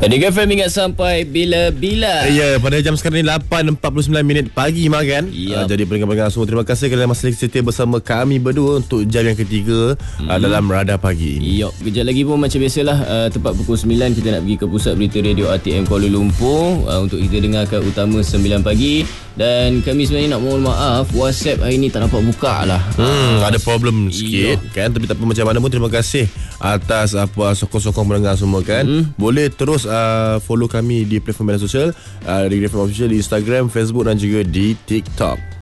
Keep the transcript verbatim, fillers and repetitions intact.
Radioga F M ingat sampai bila-bila. Ya, pada jam sekarang ni lapan empat puluh sembilan minit pagi makan. Yep. Uh, jadi pendengar-pendengar semua, terima kasih kerana masih setia bersama kami berdua untuk jam yang ketiga hmm. uh, dalam Radar Pagi ini. Yok, kejap lagi pun macam biasalah uh, tepat pukul sembilan kita nak pergi ke pusat berita radio R T M Kuala Lumpur uh, untuk kita dengarkan utama sembilan pagi. Dan kami sebenarnya nak mohon maaf, WhatsApp hari ni tak dapat buka lah. Hmm, uh, ada problem sikit iyo. kan. Tapi tak apa, macam mana pun terima kasih atas apa sokong-sokong pendengar semua kan. Hmm. Boleh terus uh, follow kami di platform media sosial uh, di Radioga F M Official di Instagram, Facebook dan juga di TikTok.